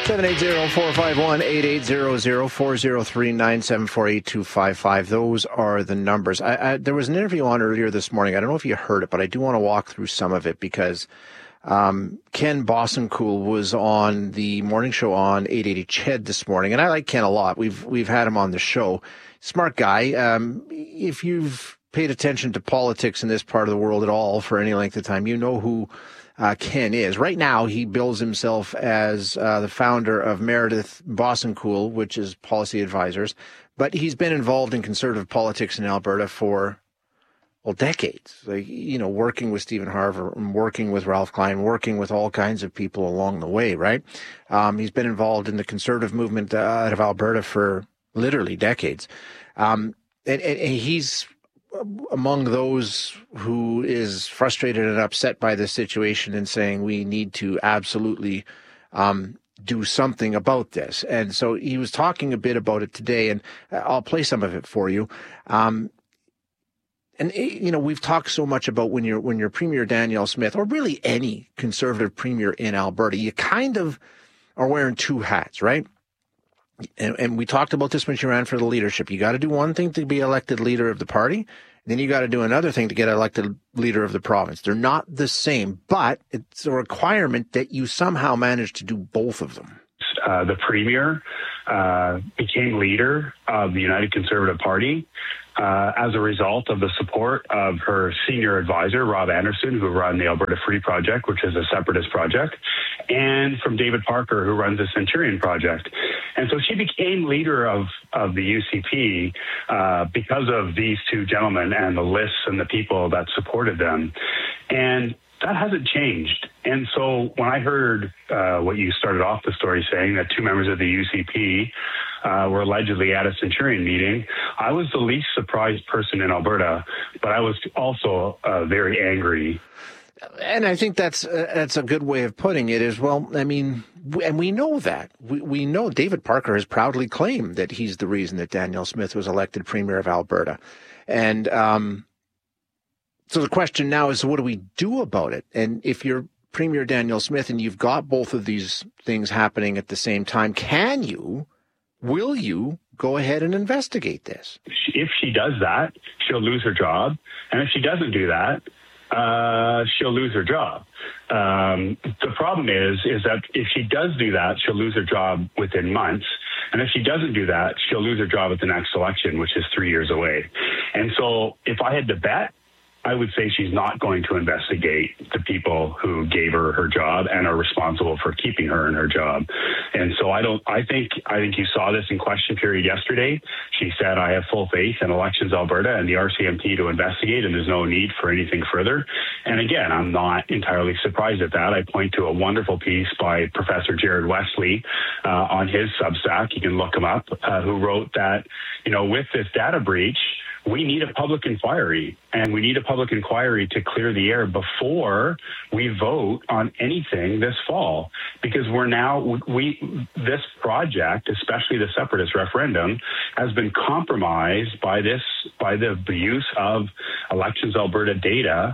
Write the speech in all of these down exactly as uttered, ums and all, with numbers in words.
seven eight zero, four five one, eight eight zero zero, four zero three, nine seven four, eight two five five. Those are the numbers. I, I, there was an interview on earlier this morning. I don't know if you heard it, but I do want to walk through some of it because um, Ken Bossencool was on the morning show on eight eighty C H E D this morning, and I like Ken a lot. We've we've had him on the show. Smart guy. Um, if you've paid attention to politics in this part of the world at all for any length of time, you know who Uh, Ken is. Right now, he bills himself as uh, the founder of Meredith Bossencool, which is Policy Advisors, but he's been involved in conservative politics in Alberta for, well, decades. Like, you know, working with Stephen Harper, working with Ralph Klein, working with all kinds of people along the way, right? Um, he's been involved in the conservative movement uh, out of Alberta for literally decades. Um, and, and, and he's among those who is frustrated and upset by this situation and saying we need to absolutely um, do something about this. And so he was talking a bit about it today, and I'll play some of it for you. Um, and, you know, we've talked so much about when you're, when you're Premier Danielle Smith, or really any conservative premier in Alberta, you kind of are wearing two hats, right? And, and we talked about this when she ran for the leadership. You got to do one thing to be elected leader of the party. Then you got to do another thing to get elected leader of the province. They're not the same, but it's a requirement that you somehow manage to do both of them. Uh, the premier uh, became leader of the United Conservative Party uh, as a result of the support of her senior advisor, Rob Anderson, who ran the Alberta Free Project, which is a separatist project, and from David Parker, who runs the Centurion Project. And so she became leader of, of the U C P uh, because of these two gentlemen and the lists and the people that supported them. And that hasn't changed. And so when I heard uh, what you started off the story saying, that two members of the U C P uh, were allegedly at a Centurion meeting, I was the least surprised person in Alberta, but I was also uh, very angry. And I think that's uh, that's a good way of putting it as well. I mean, and we know that. We, we know David Parker has proudly claimed that he's the reason that Danielle Smith was elected Premier of Alberta. And um, so the question now is, what do we do about it? And if you're Premier Danielle Smith and you've got both of these things happening at the same time, can you, will you go ahead and investigate this? If she does that, she'll lose her job. And if she doesn't do that, Uh, she'll lose her job. Um, the problem is, is that if she does do that, she'll lose her job within months. And if she doesn't do that, she'll lose her job at the next election, which is three years away. And so if I had to bet, I would say she's not going to investigate the people who gave her her job and are responsible for keeping her in her job. And so I don't, I think, I think you saw this in question period yesterday. She said, I have full faith in Elections Alberta and the R C M P to investigate, and there's no need for anything further. And again, I'm not entirely surprised at that. I point to a wonderful piece by Professor Jared Wesley uh, on his Substack. You can look him up, uh, who wrote that, you know, with this data breach, we need a public inquiry, and we need a public inquiry to clear the air before we vote on anything this fall, because we're now, we, this project, especially the separatist referendum, has been compromised by this, by the, the use of Elections Alberta data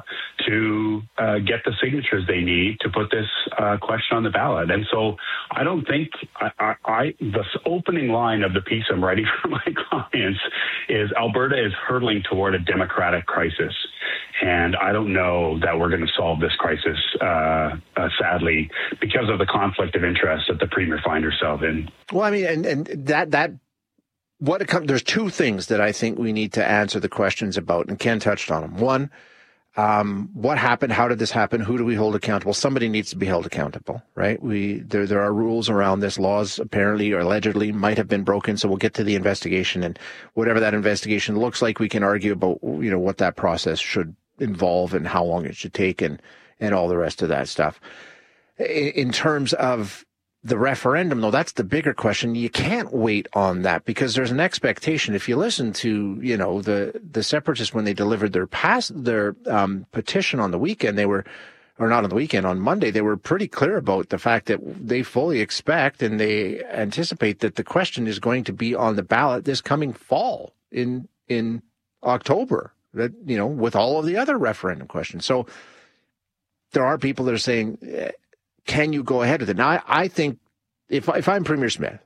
to uh, get the signatures they need to put this uh, question on the ballot. And so I don't think, I, I, I the opening line of the piece I'm writing for my clients is Alberta is hurtling toward a democratic crisis. And I don't know that we're going to solve this crisis, uh, uh, sadly, because of the conflict of interest that the Premier finds herself in. Well, I mean, and, and that, that, what it comes, there's two things that I think we need to answer the questions about, and Ken touched on them. One, Um, what happened? How did this happen? Who do we hold accountable? Somebody needs to be held accountable, right? We there there are rules around this. Laws apparently or allegedly might have been broken, so we'll get to the investigation, and whatever that investigation looks like, we can argue about, you know, what that process should involve and how long it should take, and and all the rest of that stuff. In terms of the referendum, though, that's the bigger question. You can't wait on that because there's an expectation. If you listen to, you know, the, the separatists when they delivered their pass, their um, petition on the weekend, they were, or not on the weekend, on Monday, they were pretty clear about the fact that they fully expect and they anticipate that the question is going to be on the ballot this coming fall in, in October, that, you know, with all of the other referendum questions. So there are people that are saying, can you go ahead with it? Now, I, I think if, if I'm Premier Smith,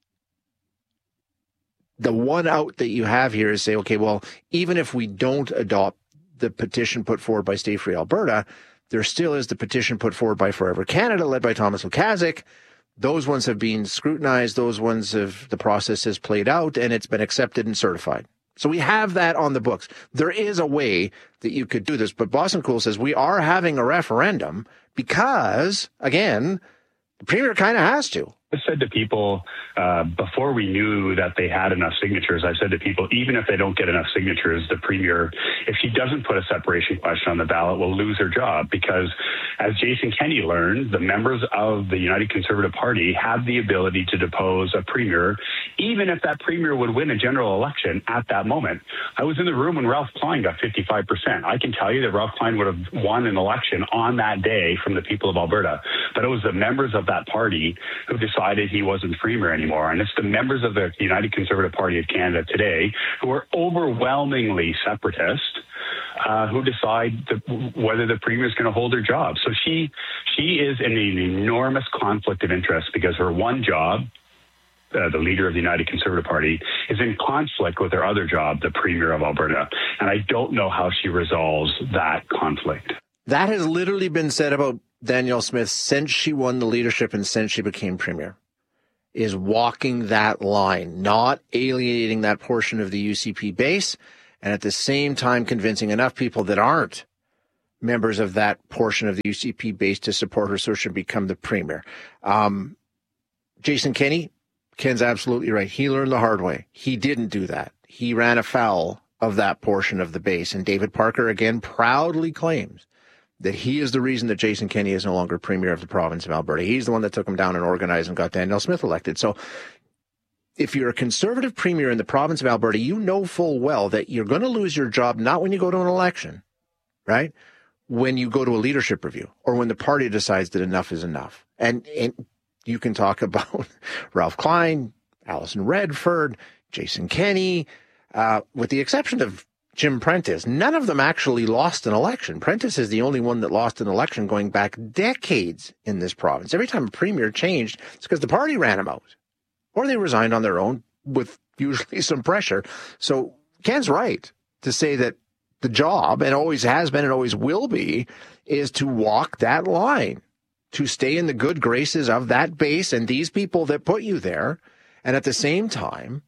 the one out that you have here is say, okay, well, even if we don't adopt the petition put forward by Stay Free Alberta, there still is the petition put forward by Forever Canada, led by Thomas Lukaszuk. Those ones have been scrutinized. Those ones have, the process has played out, and it's been accepted and certified. So we have that on the books. There is a way that you could do this, but Boston Cool says we are having a referendum because, again, the Premier kind of has to. I said to people uh, before we knew that they had enough signatures, I said to people, even if they don't get enough signatures, the Premier, if she doesn't put a separation question on the ballot, will lose her job because, as Jason Kenney learned, the members of the United Conservative Party have the ability to depose a Premier, even if that Premier would win a general election at that moment. I was in the room when Ralph Klein got fifty-five percent. I can tell you that Ralph Klein would have won an election on that day from the people of Alberta, but it was the members of that party who decided decided he wasn't Premier anymore. And it's the members of the United Conservative Party of Canada today who are overwhelmingly separatist uh, who decide the, whether the Premier is going to hold her job. So she she is in an enormous conflict of interest because her one job, Uh, the leader of the United Conservative Party, is in conflict with her other job, the Premier of Alberta. And I don't know how she resolves that conflict. That has literally been said about Danielle Smith since she won the leadership and since she became Premier, is walking that line, not alienating that portion of the U C P base, and at the same time convincing enough people that aren't members of that portion of the U C P base to support her so she can become the Premier. Um, Jason Kenney, Ken's absolutely right. He learned the hard way. He didn't do that. He ran afoul of that portion of the base. And David Parker, again, proudly claims that he is the reason that Jason Kenney is no longer Premier of the province of Alberta. He's the one that took him down and organized and got Danielle Smith elected. So if you're a Conservative Premier in the province of Alberta, you know full well that you're going to lose your job not when you go to an election, right? When you go to a leadership review or when the party decides that enough is enough. And, and you can talk about Ralph Klein, Alison Redford, Jason Kenney, uh, with the exception of Jim Prentice. None of them actually lost an election. Prentice is the only one that lost an election going back decades in this province. Every time a premier changed, it's because the party ran him out or they resigned on their own with usually some pressure. So Ken's right to say that the job, and always has been and always will be, is to walk that line, to stay in the good graces of that base and these people that put you there, and at the same time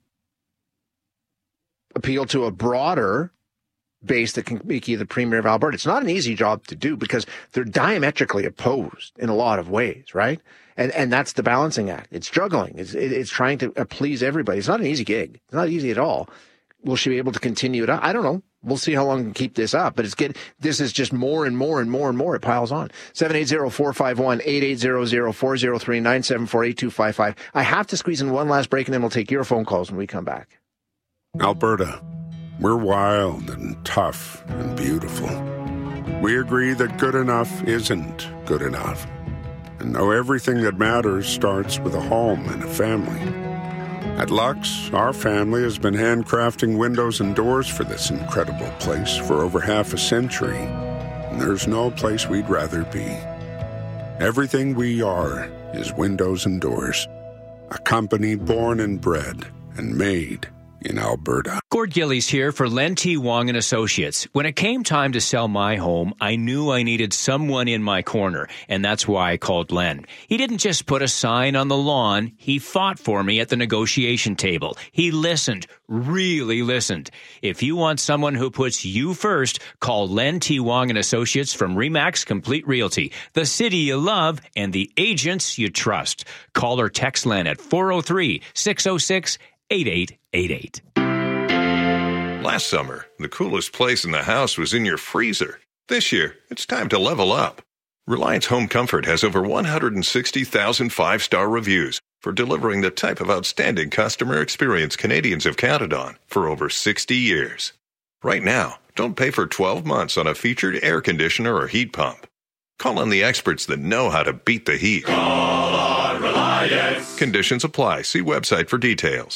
appeal to a broader base that can make you the Premier of Alberta. It's not an easy job to do because they're diametrically opposed in a lot of ways, right? And and that's the balancing act. It's juggling. It's it's trying to please everybody. It's not an easy gig. It's not easy at all. Will she be able to continue it? I don't know. We'll see how long we can keep this up, but it's get this is just more and more and more and more. It piles on. seven eight zero, four five one, eight eight zero zero, four zero three, nine seven four, eight two five five. I have to squeeze in one last break and then we'll take your phone calls when we come back. Alberta. We're wild and tough and beautiful. We agree that good enough isn't good enough. And know everything that matters starts with a home and a family. At Lux, our family has been handcrafting windows and doors for this incredible place for over half a century. And there's no place we'd rather be. Everything we are is windows and doors. A company born and bred and made in Alberta. Gord Gillies here for Len T. Wong and Associates. When it came time to sell my home, I knew I needed someone in my corner, and that's why I called Len. He didn't just put a sign on the lawn, he fought for me at the negotiation table. He listened, really listened. If you want someone who puts you first, call Len T. Wong and Associates from Remax Complete Realty, the city you love and the agents you trust. Call or text Len at four oh three, six oh six, eight eight eight eight. Last summer, the coolest place in the house was in your freezer. This year, it's time to level up. Reliance Home Comfort has over one hundred sixty thousand five-star reviews for delivering the type of outstanding customer experience Canadians have counted on for over sixty years. Right now, don't pay for twelve months on a featured air conditioner or heat pump. Call on the experts that know how to beat the heat. Call on Reliance. Conditions apply. See website for details.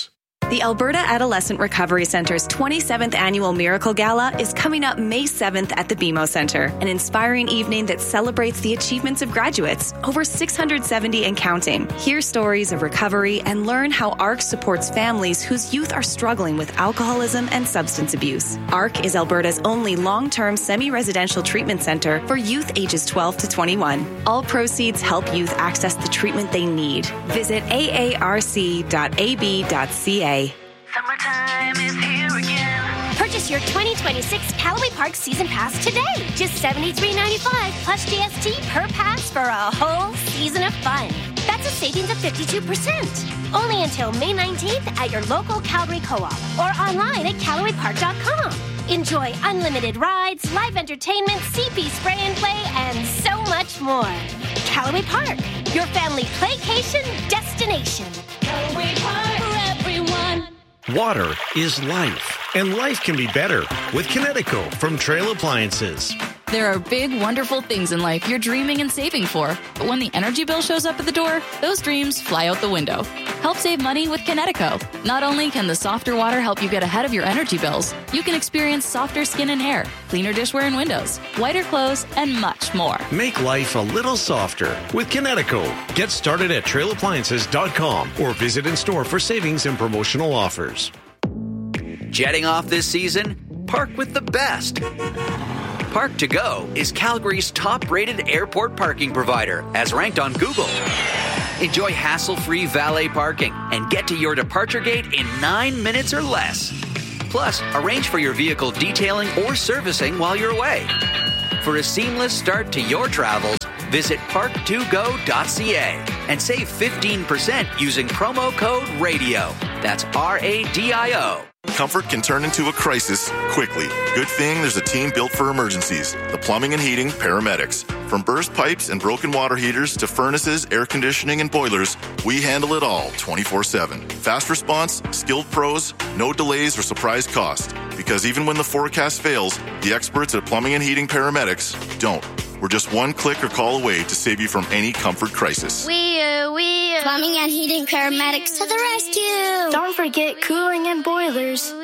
The Alberta Adolescent Recovery Centre's twenty-seventh Annual Miracle Gala is coming up May seventh at the B M O Centre, an inspiring evening that celebrates the achievements of graduates, over six hundred seventy and counting. Hear stories of recovery and learn how A R C supports families whose youth are struggling with alcoholism and substance abuse. A R C is Alberta's only long-term semi-residential treatment centre for youth ages twelve to twenty-one. All proceeds help youth access the treatment they need. Visit a a r c dot a b dot c a. Summertime is here again. Purchase your twenty twenty-six Callaway Park Season Pass today. Just seventy-three ninety-five plus G S T per pass for a whole season of fun. That's a savings of fifty-two percent. Only until May nineteenth at your local Calgary Co-op or online at callaway park dot com. Enjoy unlimited rides, live entertainment, C P spray and play, and so much more. Callaway Park, your family playcation destination. Callaway Park for everyone. Water is life, and life can be better with Kinetico from Trail Appliances. There are big, wonderful things in life you're dreaming and saving for, but when the energy bill shows up at the door, those dreams fly out the window. Help save money with Kinetico. Not only can the softer water help you get ahead of your energy bills, you can experience softer skin and hair, cleaner dishware and windows, whiter clothes, and much more. Make life a little softer with Kinetico. Get started at trail appliances dot com or visit in store for savings and promotional offers. Jetting off this season? Park with the best. Park to Go is Calgary's top-rated airport parking provider, as ranked on Google. Enjoy hassle-free valet parking and get to your departure gate in nine minutes or less. Plus, arrange for your vehicle detailing or servicing while you're away. For a seamless start to your travels, visit park to go dot c a and save fifteen percent using promo code RADIO. That's R A D I O. Comfort can turn into a crisis quickly. Good thing there's a team built for emergencies. The Plumbing and Heating Paramedics. From burst pipes and broken water heaters to furnaces, air conditioning, and boilers, we handle it all twenty-four seven. Fast response, skilled pros, no delays or surprise cost. Because even when the forecast fails, the experts at Plumbing and Heating Paramedics don't. We're just one click or call away to save you from any comfort crisis. We, uh, we, uh, Plumbing and Heating Paramedics to the rescue. Don't forget cooling and boilers.